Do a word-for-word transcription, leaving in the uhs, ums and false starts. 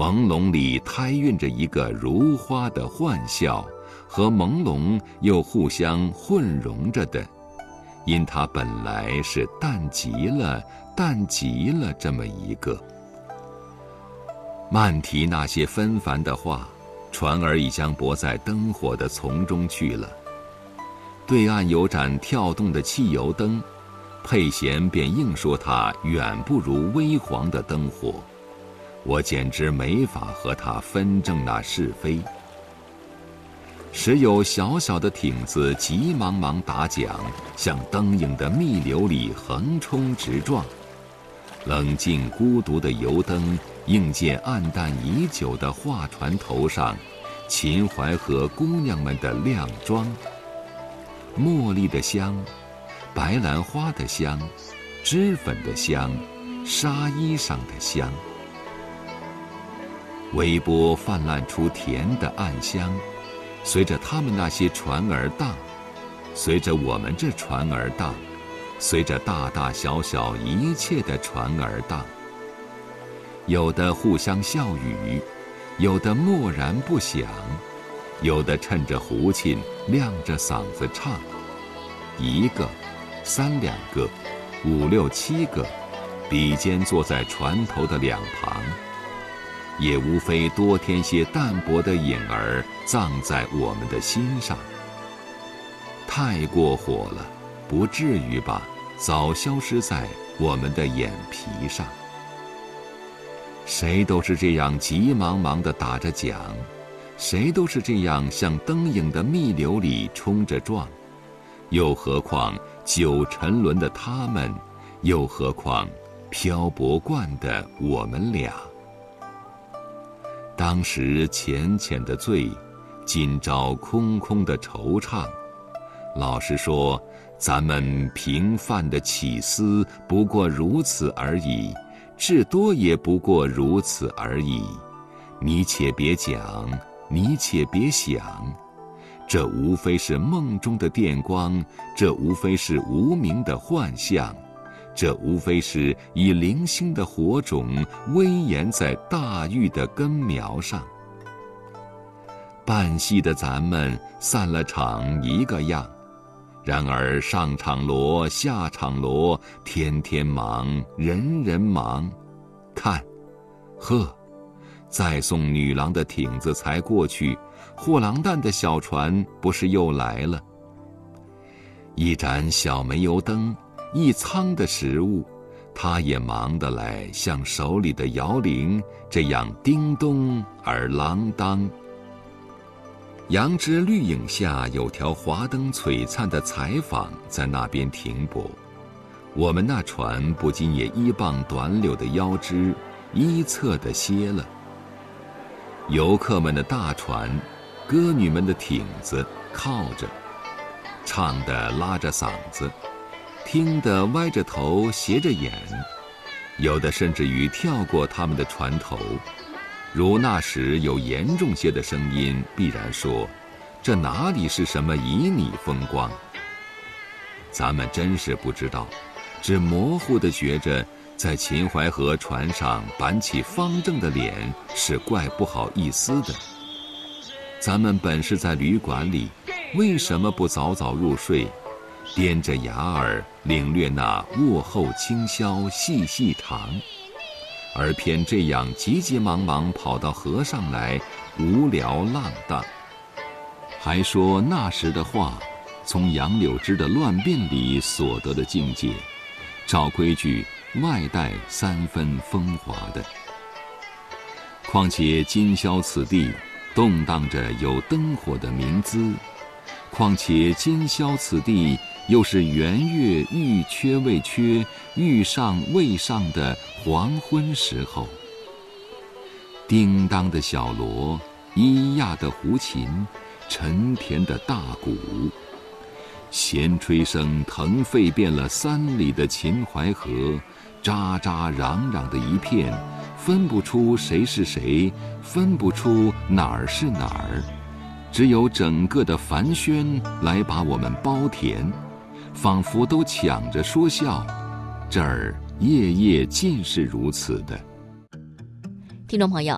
朦胧里胎孕着一个如花的幻笑，和朦胧又互相混融着的，因它本来是淡极了、淡极了这么一个。漫提那些纷繁的话，船儿已将泊在灯火的丛中去了。对岸有盏跳动的汽油灯，佩贤便硬说它远不如微黄的灯火，我简直没法和他分正那是非。时有小小的艇子急忙忙打桨，向灯影的密流里横冲直撞。冷静孤独的油灯映见暗淡已久的画船头上秦淮河姑娘们的靓妆，茉莉的香，白兰花的香，脂粉的香，纱衣裳的香。微波泛滥出甜的暗香，随着他们那些船儿荡，随着我们这船儿荡，随着大大小小一切的船儿荡。有的互相笑语，有的默然不响，有的趁着胡琴亮着嗓子唱。一个，三两个，五六七个，比肩坐在船头的两旁，也无非多添些淡薄的影儿，葬在我们的心上。太过火了，不至于吧？早消失在我们的眼皮上。谁都是这样急忙忙地打着桨，谁都是这样向灯影的密流里冲着撞。又何况久沉沦的他们，又何况漂泊惯的我们俩。当时浅浅的醉，今朝空空的惆怅。老实说，咱们平凡的起思不过如此而已，至多也不过如此而已。你且别讲，你且别想，这无非是梦中的电光，这无非是无名的幻象，这无非是以零星的火种微延在大玉的根苗上。半戏的咱们散了场一个样，然而上场锣下场锣，天天忙，人人忙。看，呵，再送女郎的艇子才过去，货郎担的小船不是又来了？一盏小煤油灯，一仓的食物，他也忙得来，像手里的摇铃这样叮咚而啷当。杨枝绿影下有条华灯璀璨的采访在那边停泊，我们那船不禁也依傍短柳的腰枝，依侧地歇了。游客们的大船，歌女们的艇子靠着，唱得拉着嗓子，听得歪着头斜着眼，有的甚至于跳过他们的船头。如那时有严重些的声音，必然说，这哪里是什么旖旎风光？咱们真是不知道，只模糊地觉着在秦淮河船上板起方正的脸是怪不好意思的。咱们本是在旅馆里，为什么不早早入睡，掂着牙儿领略那卧后清宵细细长，而偏这样急急忙忙跑到河上来，无聊浪荡。还说那时的话，从杨柳枝的乱变里所得的境界，照规矩外带三分风华的。况且今宵此地动荡着有灯火的明姿，况且今宵此地又是圆月欲缺未缺，欲上未上的黄昏时候。叮当的小锣，咿呀的胡琴，沉甜的大鼓，弦吹声腾沸遍了三里的秦淮河，喳喳嚷嚷的一片，分不出谁是谁，分不出哪儿是哪儿，只有整个的繁喧来把我们包填，仿佛都抢着说笑。这儿夜夜尽是如此的。 听众朋友，